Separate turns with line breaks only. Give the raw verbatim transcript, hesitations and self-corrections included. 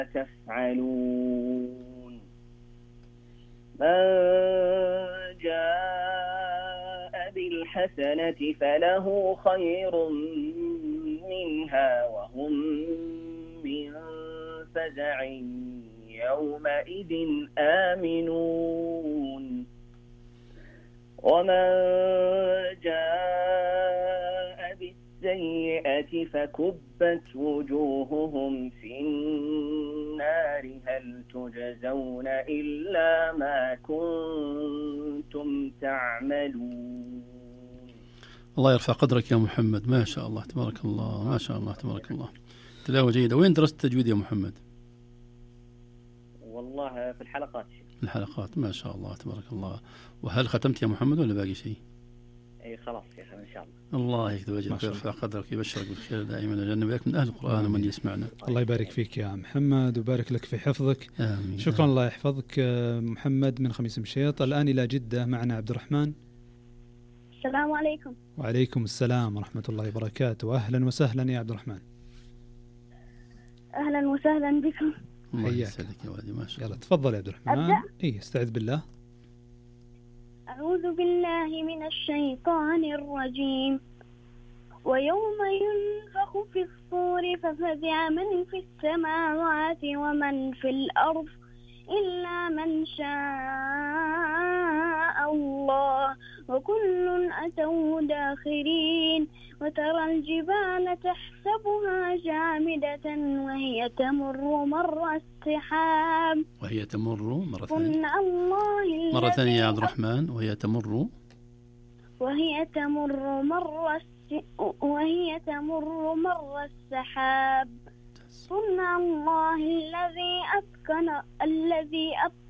تفعلون من جاء بالحسنة فله خير منها وهم من فزع يومئذ آمنون ومن جاء بالسيئة فكبت وجوههم في النار هل تجزون إلا ما كنتم تعملون.
الله يرفع قدرك يا محمد، ما شاء الله تبارك الله، ما شاء الله تبارك الله، تلاوة جيدة. وين درست التجويد يا محمد؟
والله في الحلقات.
في الحلقات، ما شاء الله تبارك الله. وهل ختمت يا محمد ولا باقي شيء؟
اي خلاص يا اخي ان شاء الله.
الله يكتب اجرك ويرفع قدرك، يبشرك بالخير دائما، لأن وياك من اهل القرآن ومن يسمعنا.
الله يبارك فيك يا محمد وبارك لك في حفظك.
آمين.
شكرا، الله يحفظك محمد من خميس مشيط. الآن إلى جدة معنا عبد الرحمن.
السلام عليكم.
وعليكم السلام ورحمة الله وبركاته. أهلا وسهلا يا عبد الرحمن.
أهلا وسهلا بكم.
الله يسعدك يا ولدي، ما شاء الله.
يلا تفضل يا عبد الرحمن.
أبدأ؟
إيه استعذ بالله.
أعوذ بالله من الشيطان الرجيم. ويوم ينفخ في الصور ففزع من في السماوات ومن في الأرض إلا من شاء الله وكل أتوا داخرين. وترى الجبال تحسبها جامدة وهي تمر مر السحاب
وهي تمر مرة ثانية
صنع الله
مرة ثانية يا عبد الرحمن. وهي تمر
وهي تمر مر الس... وهي تمر مر السحاب صنع الله الذي أتقن الذي أتقن